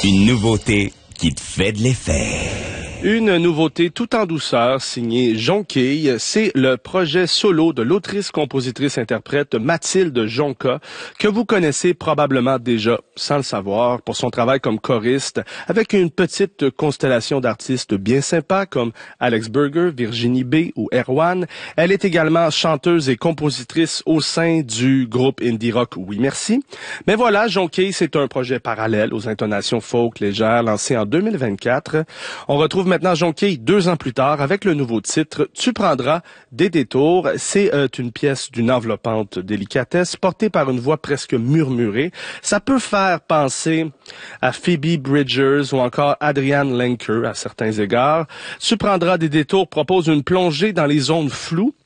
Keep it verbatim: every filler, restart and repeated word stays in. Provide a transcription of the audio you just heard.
Une nouveauté qui te fait de l'effet. Une nouveauté tout en douceur, signée Jonquille, c'est le projet solo de l'autrice, compositrice, interprète Mathilde Jonca, que vous connaissez probablement déjà, sans le savoir, pour son travail comme choriste, avec une petite constellation d'artistes bien sympas comme Alex Burger, Virginie B ou Erwan. Elle est également chanteuse et compositrice au sein du groupe indie rock Oui Merci. Mais voilà, Jonquille, c'est un projet parallèle aux intonations folk légères lancé en deux mille vingt-quatre. On retrouve maintenant Jonquille deux ans plus tard avec le nouveau titre « Tu prendras des détours ». C'est euh, une pièce d'une enveloppante délicatesse portée par une voix presque murmurée. Ça peut faire penser à Phoebe Bridgers ou encore Adrienne Lenker à certains égards. « Tu prendras des détours » propose une plongée dans les zones floues